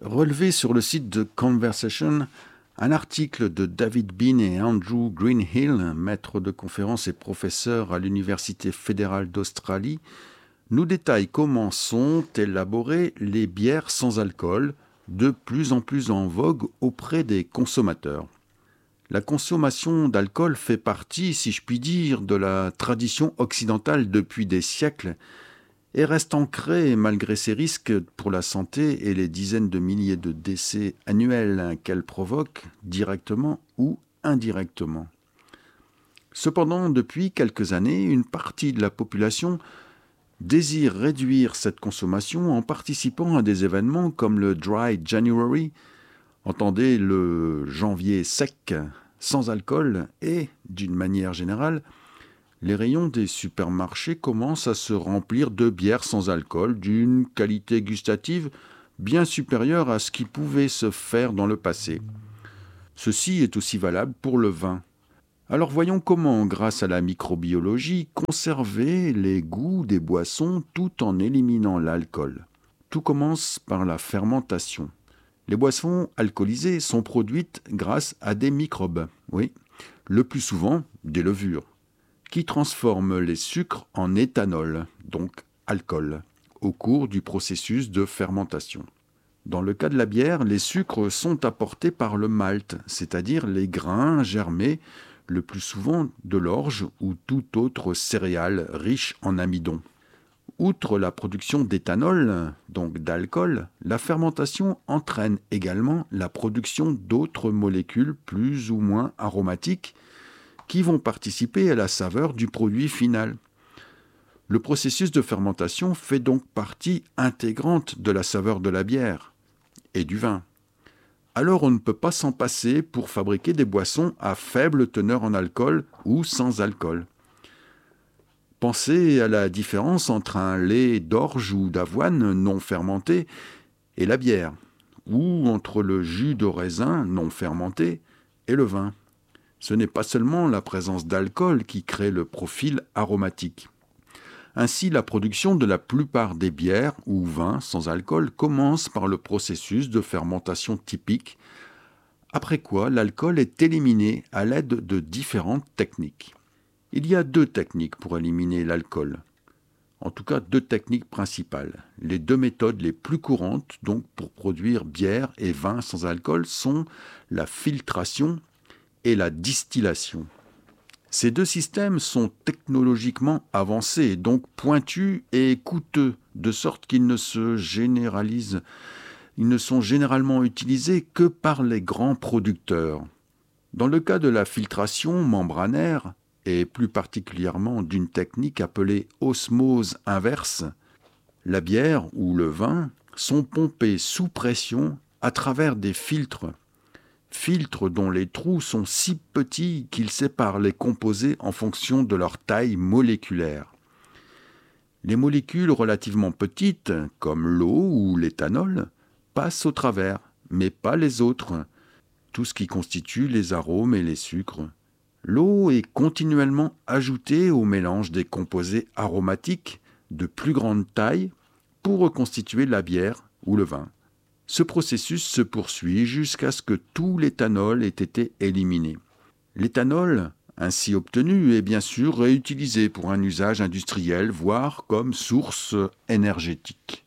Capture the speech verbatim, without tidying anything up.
relevé sur le site de Conversation un article de David Bean et Andrew Greenhill, maîtres de conférences et professeurs à l'Université fédérale d'Australie, nous détaille comment sont élaborées les bières sans alcool, de plus en plus en vogue auprès des consommateurs. La consommation d'alcool fait partie, si je puis dire, de la tradition occidentale depuis des siècles et reste ancrée malgré ses risques pour la santé et les dizaines de milliers de décès annuels qu'elle provoque, directement ou indirectement. Cependant, depuis quelques années, une partie de la population désire réduire cette consommation en participant à des événements comme le Dry January, entendez le janvier sec, sans alcool, et, d'une manière générale, les rayons des supermarchés commencent à se remplir de bières sans alcool d'une qualité gustative bien supérieure à ce qui pouvait se faire dans le passé. Ceci est aussi valable pour le vin. Alors voyons comment, grâce à la microbiologie, conserver les goûts des boissons tout en éliminant l'alcool. Tout commence par la fermentation. Les boissons alcoolisées sont produites grâce à des microbes, oui, le plus souvent des levures, qui transforment les sucres en éthanol, donc alcool, au cours du processus de fermentation. Dans le cas de la bière, les sucres sont apportés par le malt, c'est-à-dire les grains germés, le plus souvent de l'orge ou toute autre céréale riche en amidon. Outre la production d'éthanol, donc d'alcool, la fermentation entraîne également la production d'autres molécules plus ou moins aromatiques qui vont participer à la saveur du produit final. Le processus de fermentation fait donc partie intégrante de la saveur de la bière et du vin. Alors on ne peut pas s'en passer pour fabriquer des boissons à faible teneur en alcool ou sans alcool. Pensez à la différence entre un lait d'orge ou d'avoine non fermenté et la bière, ou entre le jus de raisin non fermenté et le vin. Ce n'est pas seulement la présence d'alcool qui crée le profil aromatique. Ainsi, la production de la plupart des bières ou vins sans alcool commence par le processus de fermentation typique, après quoi l'alcool est éliminé à l'aide de différentes techniques. Il y a deux techniques pour éliminer l'alcool. En tout cas, deux techniques principales. Les deux méthodes les plus courantes donc pour produire bière et vin sans alcool sont la filtration et la distillation. Ces deux systèmes sont technologiquement avancés, donc pointus et coûteux, de sorte qu'ils ne se généralisent, ils ne sont généralement utilisés que par les grands producteurs. Dans le cas de la filtration membranaire, et plus particulièrement d'une technique appelée osmose inverse, la bière ou le vin sont pompés sous pression à travers des filtres filtres dont les trous sont si petits qu'ils séparent les composés en fonction de leur taille moléculaire. Les molécules relativement petites, comme l'eau ou l'éthanol, passent au travers, mais pas les autres, tout ce qui constitue les arômes et les sucres. L'eau est continuellement ajoutée au mélange des composés aromatiques de plus grande taille pour reconstituer la bière ou le vin. Ce processus se poursuit jusqu'à ce que tout l'éthanol ait été éliminé. L'éthanol, ainsi obtenu, est bien sûr réutilisé pour un usage industriel, voire comme source énergétique.